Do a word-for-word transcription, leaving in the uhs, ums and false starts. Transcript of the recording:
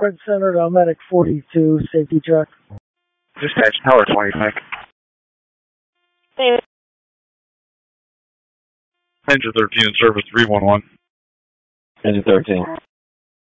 Red Center to Medic forty-two, safety check. Dispatch, Tower twenty, Mike. Hey. Engine thirteen, service three one one. Engine thirteen.